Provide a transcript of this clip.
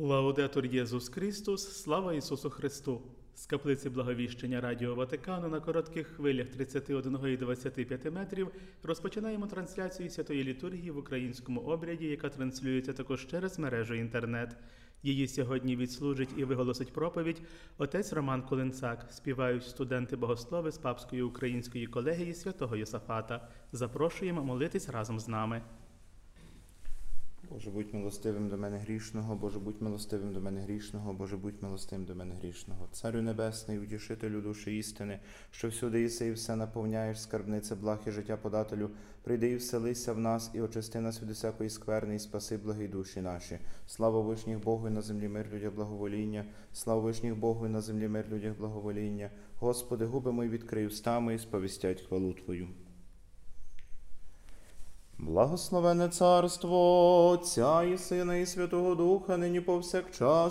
Лаудетур Єсус Христос, слава Ісусу Христу! З каплиці Благовіщення Радіо Ватикану на коротких хвилях 31 і 25 метрів розпочинаємо трансляцію Святої Літургії в українському обряді, яка транслюється також через мережу інтернет. Її сьогодні відслужить і виголосить проповідь отець Роман Кулинцак, співають студенти-богослови з Папської української колегії святого Йосафата. Запрошуємо молитись разом з нами. Боже, будь милостивим до мене грішного, Боже, будь милостивим до мене грішного, Боже, будь милостивим до мене грішного. Царю Небесний, утішителю душі істини, що всюди єси і все наповняєш, скарбнице благ і життя подателю, прийди і вселися в нас, і очисти нас від усякої скверни, і спаси благі душі наші. Слава вишніх Богу, і на землі мир людях благовоління, слава вишніх Богу, і на землі мир людях благовоління. Господи, губи мої відкрий устами, і сповістять хвалу Твою. Благословене царство Отця і Сина і Святого Духа, нині повсякчас